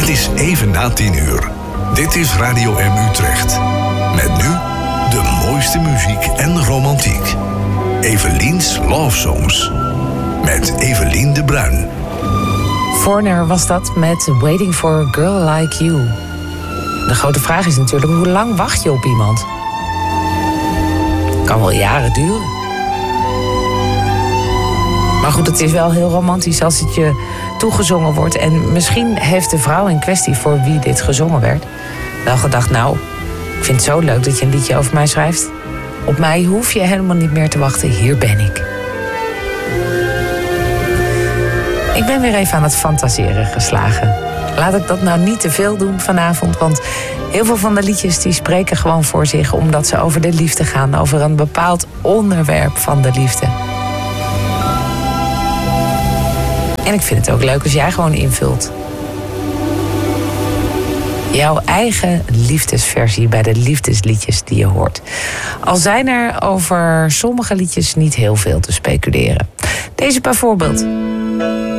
Het is even na 10:00. Dit is Radio M Utrecht. Met nu de mooiste muziek en romantiek. Evelien's Love Songs. Met Evelien de Bruin. Foreigner was dat met Waiting for a Girl Like You. De grote vraag is natuurlijk, hoe lang wacht je op iemand? Kan wel jaren duren. Maar goed, het is wel heel romantisch als het je toegezongen wordt. En misschien heeft de vrouw in kwestie voor wie dit gezongen werd wel gedacht, nou, ik vind het zo leuk dat je een liedje over mij schrijft. Op mij hoef je helemaal niet meer te wachten, hier ben ik. Ik ben weer even aan het fantaseren geslagen. Laat ik dat nou niet te veel doen vanavond, want heel veel van de liedjes die spreken gewoon voor zich, omdat ze over de liefde gaan, over een bepaald onderwerp van de liefde. En ik vind het ook leuk als jij gewoon invult. Jouw eigen liefdesversie bij de liefdesliedjes die je hoort. Al zijn er over sommige liedjes niet heel veel te speculeren. Deze bijvoorbeeld.